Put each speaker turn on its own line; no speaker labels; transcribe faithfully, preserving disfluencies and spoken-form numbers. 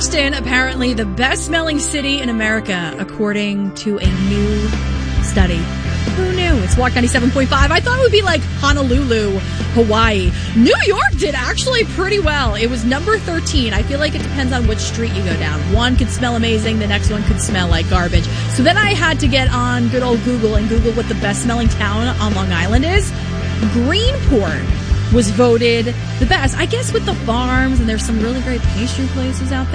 Boston, apparently the best-smelling city in America, according to a new study. Who knew? It's Walk ninety-seven point five. I thought it would be like Honolulu, Hawaii. New York did actually pretty well. It was number thirteen. I feel like it depends on which street you go down. One could smell amazing. The next one could smell like garbage. So then I had to get on good old Google and Google what the best-smelling town on Long Island is. Greenport was voted the best. I guess with the farms, and there's some really great pastry places out there.